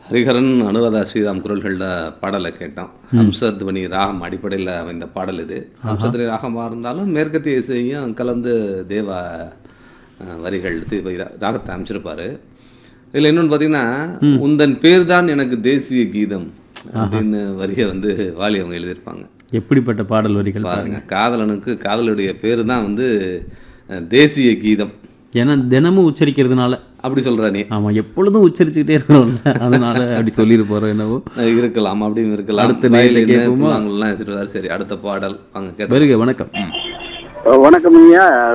ஹரிஹரன், அனுராதா ஸ்ரீராம் குரல்களில் பாடலை கேட்டோம். ஹம்சத்வனி ராகம் அடிப்படையில் அமைந்த பாடல் இது. ஹம்சத்வனி ராகமாக இருந்தாலும் மேற்கத்திய இசையும் கலந்து தேவா வரிகள் ராகத்தை அமைச்சிருப்பாரு. இதில் இன்னொன்று பார்த்தீங்கன்னா, உந்தன் பேர் தான் எனக்கு தேசிய கீதம் அப்படின்னு வரியை வந்து வாலி அவங்க எழுதியிருப்பாங்க. எப்படிப்பட்ட பாடல் வரிகள் பாருங்க. காதலனுக்கு காதலுடைய பேர் தான் வந்து தேசிய கீதம். ஏன்னா தினமும் உச்சரிக்கிறதுனால அப்படி சொல்ற நீ. ஆமா, எப்பொழுதும் உச்சரிச்சுக்கிட்டே இருக்கிறோம், அதனால அப்படி சொல்லிட்டு போறோம். என்னவோ இருக்கலாம், அப்படின்னு இருக்கலாம். அடுத்த நேயர்ல கேட்போமா? சரி, அடுத்த பாடல் வாங்க கேட்டு. வருக. வணக்கம். வணக்கம் ஐயா.